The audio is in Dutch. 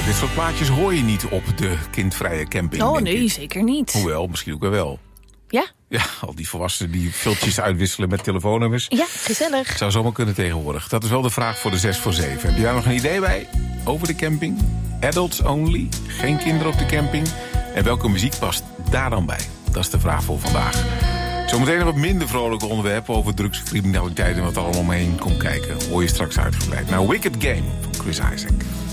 Dit soort plaatjes hoor je niet op de kindvrije camping. Oh nee, zeker niet. Hoewel, misschien ook wel. Ja? Ja, al die volwassenen die filmpjes uitwisselen met telefoonnummers. Ja, gezellig. Zou zomaar kunnen tegenwoordig. Dat is wel de vraag voor de 6 voor 7. Heb je daar nog een idee bij? Over de camping? Adults only? Geen kinderen op de camping? En welke muziek past daar dan bij? Dat is de vraag voor vandaag. Zometeen een wat minder vrolijke onderwerpen over drugscriminaliteit en wat er allemaal omheen komt kijken. Hoor je straks uitgebreid. Nou, Wicked Game van Chris Isaak.